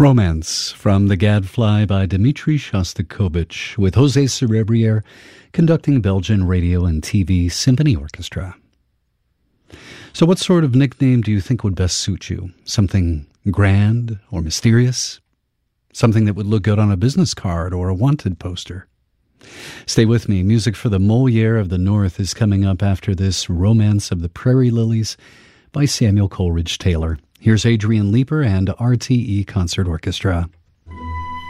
Romance from The Gadfly by Dmitri Shostakovich, with José Cerebrier conducting Belgian Radio and TV Symphony Orchestra. So what sort of nickname do you think would best suit you? Something grand or mysterious? Something that would look good on a business card or a wanted poster? Stay with me. Music for the Molière of the North is coming up after this Romance of the Prairie Lilies by Samuel Coleridge Taylor. Here's Adrian Leeper and RTE Concert Orchestra.